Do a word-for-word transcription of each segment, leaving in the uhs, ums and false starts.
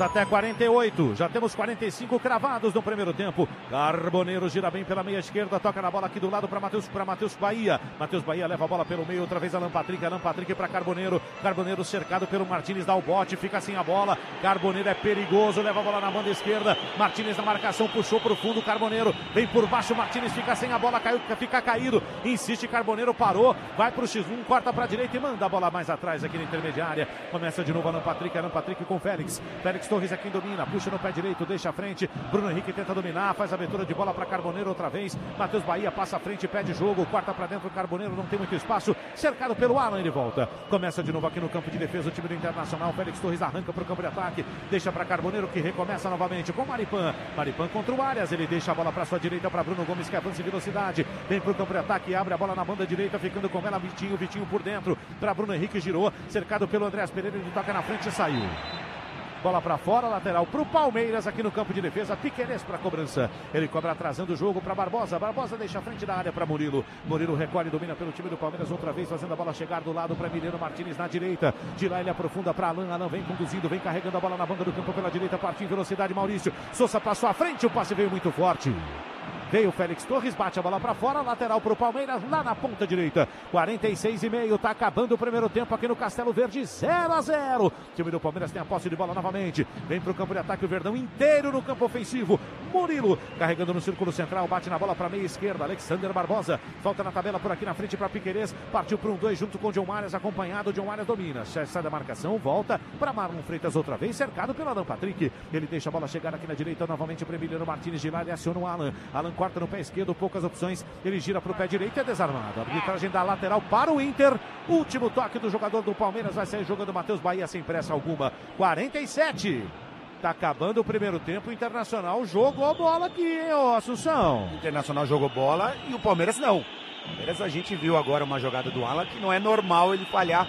até quarenta e oito, já temos quarenta e cinco cravados no primeiro tempo. Carboneiro gira bem pela meia esquerda, toca na bola aqui do lado para Matheus, para Matheus Bahia. Matheus Bahia leva a bola pelo meio, outra vez Alan Patrick, Alan Patrick para Carboneiro. Carboneiro cercado pelo Martínez, dá o bote, fica sem a bola. Carboneiro é perigoso, leva a bola na banda esquerda. Martínez na marcação, puxou para o fundo. Carboneiro vem por baixo, Martínez fica sem a bola, caiu, fica caído. Insiste, Carboneiro parou, vai para o xis um, corta para a direita e manda a bola mais atrás aqui na intermediária. Começa de novo Alan Patrick, Alan Patrick com Félix. Félix Torres é quem domina, puxa no pé direito, deixa a frente. Bruno Henrique tenta dominar, faz a abertura de bola para Carboneiro outra vez. Matheus Bahia passa a frente, pede jogo, corta para dentro. Carboneiro não tem muito espaço, cercado pelo Alan, ele volta. Começa de novo aqui no campo de defesa o time do Internacional. Félix Torres arranca para o campo de ataque, deixa para Carboneiro que recomeça novamente com Maripan. Maripan contra o Arias, ele deixa a bola para sua direita para Bruno Gomes que avança em velocidade. Vem para o campo de ataque, abre a bola na banda direita, ficando com ela Vitinho, Vitinho por dentro para Bruno Henrique, girou, cercado pelo Andrés Pereira, ele toca na frente e saiu. Bola para fora, lateral para o Palmeiras aqui no campo de defesa. Piquerez para a cobrança. Ele cobra atrasando o jogo para Barbosa. Barbosa deixa a frente da área para Murilo. Murilo recolhe, domina pelo time do Palmeiras outra vez, fazendo a bola chegar do lado para Emiliano Martínez na direita. De lá ele aprofunda para Alan. Alan vem conduzindo, vem carregando a bola na banda do campo pela direita, parte em velocidade. Maurício Sousa passou à frente, o passe veio muito forte. Veio o Félix Torres, bate a bola para fora, lateral para o Palmeiras, lá na ponta direita. quarenta e seis e meio, tá acabando o primeiro tempo aqui no Castelo Verde, zero a zero. O time do Palmeiras tem a posse de bola novamente. Vem para o campo de ataque o Verdão inteiro no campo ofensivo. Murilo carregando no círculo central, bate na bola para meia esquerda. Alexander Barbosa, falta na tabela por aqui na frente para Piquerez. Partiu para um dois junto com o John Arias, acompanhado. O John Arias domina, sai da marcação, volta para Marlon Freitas outra vez, cercado pelo Alan Patrick. Ele deixa a bola chegar aqui na direita novamente para Emiliano Martínez. De lá ele aciona o Alan. Alan corta no pé esquerdo, poucas opções, ele gira para o pé direito e é desarmado. A arbitragem da lateral para o Inter. Último toque do jogador do Palmeiras, vai sair jogando Matheus Bahia sem pressa alguma. quarenta e sete. Tá acabando o primeiro tempo, o Internacional jogou bola aqui, hein, ô Assunção? O Internacional jogou bola e o Palmeiras não. O Palmeiras, a gente viu agora uma jogada do Alan que não é normal ele falhar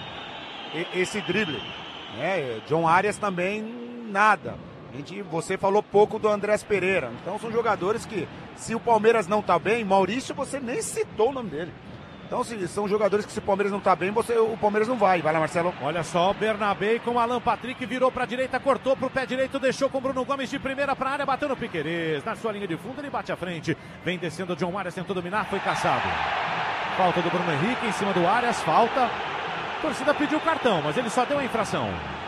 esse drible. É, John Arias também nada. A gente, você falou pouco do Andrés Pereira. Então são jogadores que, se o Palmeiras não tá bem, Maurício, você nem citou o nome dele. Então se são jogadores que, se o Palmeiras não tá bem, você, o Palmeiras não vai. Vai lá, Marcelo. Olha só, o Bernabé com o Alan Patrick, virou pra direita, cortou pro pé direito, deixou com o Bruno Gomes de primeira pra área, bateu no Piquerez. Na sua linha de fundo, ele bate à frente. Vem descendo o John Arias, tentou dominar, foi caçado. Falta do Bruno Henrique em cima do Arias, falta. A torcida pediu o cartão, mas ele só deu a infração.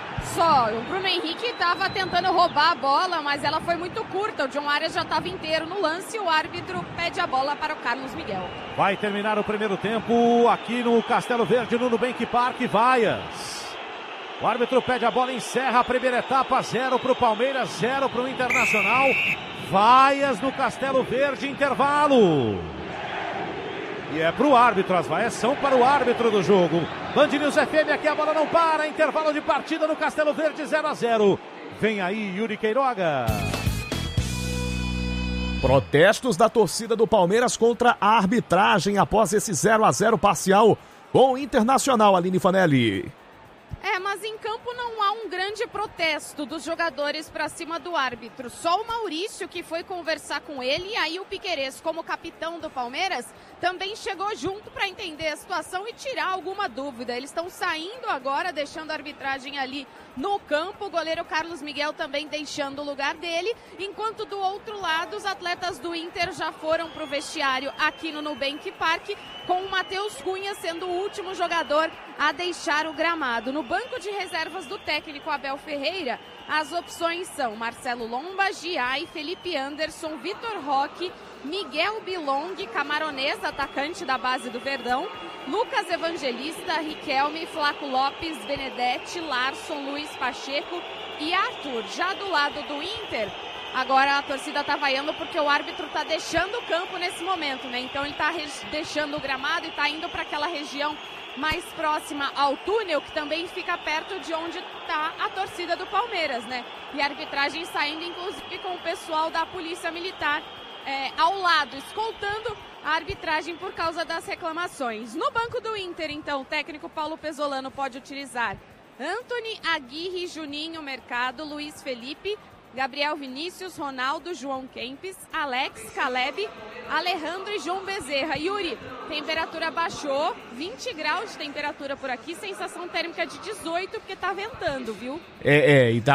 Só, o Bruno Henrique estava tentando roubar a bola, mas ela foi muito curta. O John Arias já estava inteiro no lance e o árbitro pede a bola para o Carlos Miguel. Vai terminar o primeiro tempo aqui no Castelo Verde, no Nubank Park, Vaias. O árbitro pede a bola, encerra a primeira etapa, zero para o Palmeiras, zero para o Internacional. Vaias no Castelo Verde, intervalo. E é para o árbitro, as vaias são para o árbitro do jogo. Band News F M, aqui a bola não para, intervalo de partida no Castelo Verde, zero a zero. Vem aí Yuri Queiroga. Protestos da torcida do Palmeiras contra a arbitragem após esse zero a zero parcial com o Internacional, Aline Fanelli. É, mas em campo não há um grande protesto dos jogadores para cima do árbitro. Só o Maurício que foi conversar com ele, e aí o Piquerez, como capitão do Palmeiras, também chegou junto para entender a situação e tirar alguma dúvida. Eles estão saindo agora, deixando a arbitragem ali no campo. O goleiro Carlos Miguel também deixando o lugar dele, enquanto do outro lado os atletas do Inter já foram para o vestiário aqui no Nubank Park, com o Matheus Cunha sendo o último jogador a deixar o gramado. No banco de reservas do técnico Abel Ferreira, as opções são Marcelo Lomba, Giai, Felipe Anderson, Vitor Roque, Miguel Bilong, camaronês, atacante da base do Verdão, Lucas Evangelista, Riquelme, Flaco Lopes, Benedetti, Larson, Luiz Pacheco e Arthur. Já do lado do Inter, agora a torcida tá vaiando porque o árbitro tá deixando o campo nesse momento, né? Então ele tá deixando o gramado e tá indo para aquela região mais próxima ao túnel, que também fica perto de onde está a torcida do Palmeiras, né? E a arbitragem saindo, inclusive, com o pessoal da Polícia Militar é, ao lado, escoltando a arbitragem por causa das reclamações. No banco do Inter, então, o técnico Paulo Pesolano pode utilizar Antony, Aguirre, Juninho, Mercado, Luiz Felipe, Gabriel Vinícius, Ronaldo, João Kempis, Alex, Caleb, Alejandro e João Bezerra. Yuri, temperatura baixou, vinte graus de temperatura por aqui, sensação térmica de dezoito, porque tá ventando, viu? É, é, e tá